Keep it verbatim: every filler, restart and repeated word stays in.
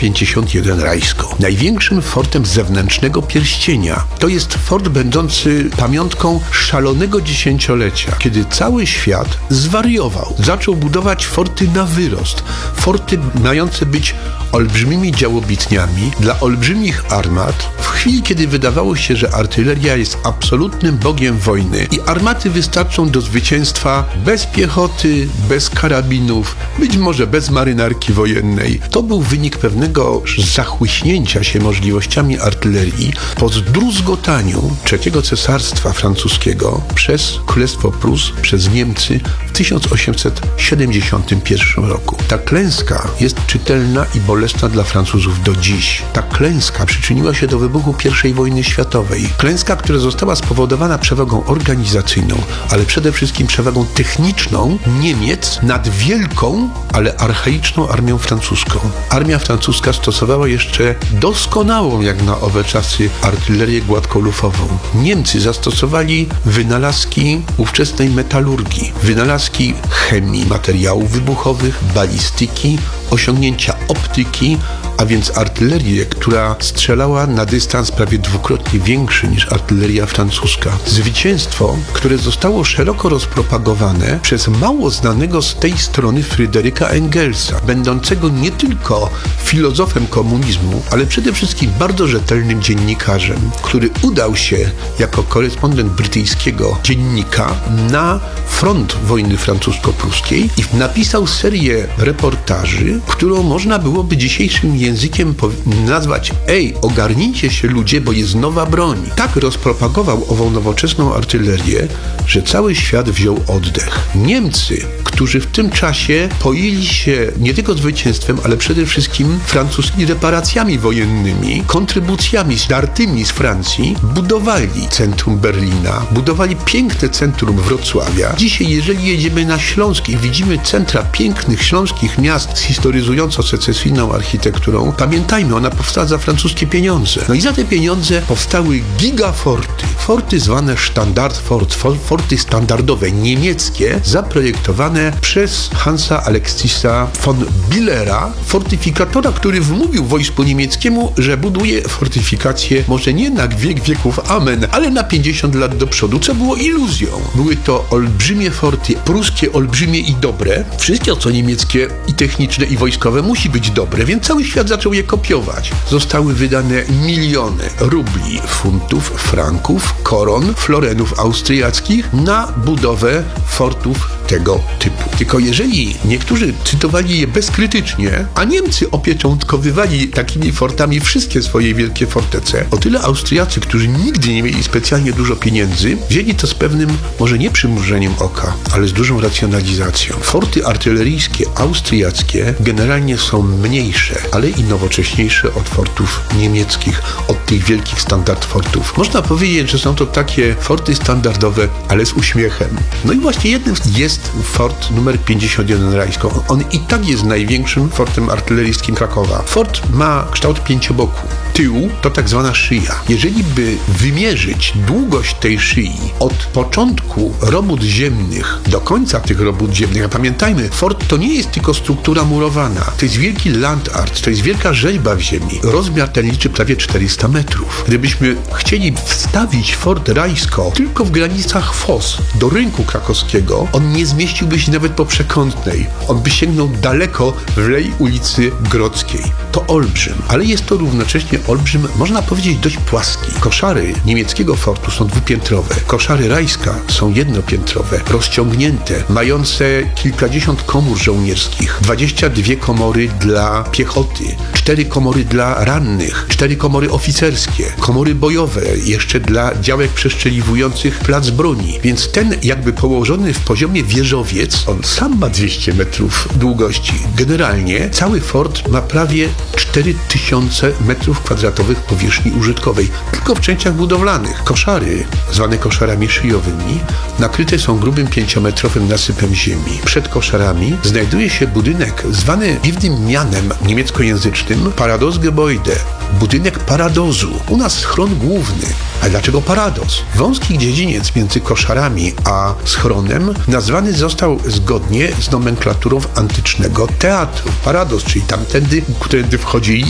pięćdziesiąt jeden Rajsko. Największym fortem zewnętrznego pierścienia. To jest fort będący pamiątką szalonego dziesięciolecia, kiedy cały świat zwariował. Zaczął budować forty na wyrost. Forty mające być olbrzymimi działobitniami dla olbrzymich armat, w chwili, kiedy wydawało się, że artyleria jest absolutnym bogiem wojny i armaty wystarczą do zwycięstwa bez piechoty, bez karabinów, być może bez marynarki wojennej. To był wynik pewnego zachłyśnięcia się możliwościami artylerii po zdruzgotaniu trzeciego Cesarstwa Francuskiego przez Królestwo Prus, przez Niemcy w tysiąc osiemset siedemdziesiątym pierwszym roku. Ta klęska jest czytelna i bolesna dla Francuzów do dziś. Ta klęska przyczyniła się do wybuchu pierwszej wojny światowej. Klęska, która została spowodowana przewagą organizacyjną, ale przede wszystkim przewagą techniczną Niemiec nad wielką, ale archaiczną armią francuską. Armia francuska stosowała jeszcze doskonałą, jak na owe czasy, artylerię gładkolufową. Niemcy zastosowali wynalazki ówczesnej metalurgii, wynalazki chemii, materiałów wybuchowych, balistyki, osiągnięcia optyki, a więc artylerię, która strzelała na dystans prawie dwukrotnie większy niż artyleria francuska. Zwycięstwo, które zostało szeroko rozpropagowane przez mało znanego z tej strony Fryderyka Engelsa, będącego nie tylko filozofem komunizmu, ale przede wszystkim bardzo rzetelnym dziennikarzem, który udał się jako korespondent brytyjskiego dziennika na front wojny francusko-pruskiej i napisał serię reportaży, którą można byłoby dzisiejszym językiem nazwać: ej, ogarnijcie się ludzie, bo jest nowa broń. Tak rozpropagował ową nowoczesną artylerię, że cały świat wziął oddech. Niemcy, którzy w tym czasie poili się nie tylko zwycięstwem, ale przede wszystkim francuskimi reparacjami wojennymi, kontrybucjami zdartymi z Francji, budowali centrum Berlina, budowali piękne centrum Wrocławia. Dzisiaj, jeżeli jedziemy na Śląsk i widzimy centra pięknych śląskich miast z historyzująco-secesyjną architekturą, pamiętajmy, ona powstała za francuskie pieniądze. No i za te pieniądze powstały gigaforty. Forty zwane Standardfort, forty standardowe, niemieckie, zaprojektowane przez Hansa Aleksisa von Billera, fortyfikatora, który wmówił wojsku niemieckiemu, że buduje fortyfikacje może nie na wiek wieków amen, ale na pięćdziesiąt lat do przodu, co było iluzją. Były to olbrzymie forty, pruskie olbrzymie i dobre. Wszystko, co niemieckie i techniczne i wojskowe, musi być dobre, więc cały świat zaczął je kopiować. Zostały wydane miliony rubli, funtów, franków, koron, florenów austriackich na budowę fortów tego typu. Tylko jeżeli niektórzy cytowali je bezkrytycznie, a Niemcy opieczątkowywali takimi fortami wszystkie swoje wielkie fortece, o tyle Austriacy, którzy nigdy nie mieli specjalnie dużo pieniędzy, wzięli to z pewnym, może nie przymrużeniem oka, ale z dużą racjonalizacją. Forty artyleryjskie austriackie generalnie są mniejsze, ale i nowocześniejsze od fortów niemieckich, od tych wielkich standardfortów. Można powiedzieć, że są to takie forty standardowe, ale z uśmiechem. No i właśnie jednym jest fort numer pięćdziesiąt jeden Rajsko. On i tak jest największym fortem artyleryjskim Krakowa. Fort ma kształt pięcioboku. Tył to tak zwana szyja. Jeżeli by wymierzyć długość tej szyi od początku robót ziemnych do końca tych robót ziemnych, a pamiętajmy, fort to nie jest tylko struktura murowana. To jest wielki land art, to jest wielka rzeźba w ziemi. Rozmiar ten liczy prawie czterysta metrów. Gdybyśmy chcieli wstawić fort Rajsko tylko w granicach Fos do rynku krakowskiego, on nie zmieściłby się nawet po przekątnej. On by sięgnął daleko w lej ulicy Grodzkiej. To olbrzym, ale jest to równocześnie olbrzym, można powiedzieć, dość płaski. Koszary niemieckiego fortu są dwupiętrowe. Koszary Rajska są jednopiętrowe, rozciągnięte, mające kilkadziesiąt komór żołnierskich, dwadzieścia dwie komory dla piechoty, cztery komory dla rannych, cztery komory oficerskie, komory bojowe, jeszcze dla działek przeszczeliwujących plac broni. Więc ten jakby położony w poziomie wieżowiec, on sam ma dwieście metrów długości. Generalnie cały fort ma prawie cztery tysiące metrów kwadratowych powierzchni użytkowej, tylko w częściach budowlanych. Koszary, zwane koszarami szyjowymi, nakryte są grubym pięciometrowym nasypem ziemi. Przed koszarami znajduje się budynek zwany dziwnym mianem niemieckojęzycznym Paradosgebäude, budynek paradozu. U nas schron główny. A dlaczego paradoz? Wąski dziedziniec między koszarami a schronem nazwany został zgodnie z nomenklaturą antycznego teatru. Paradoz, czyli tamtędy, którędy wchodzili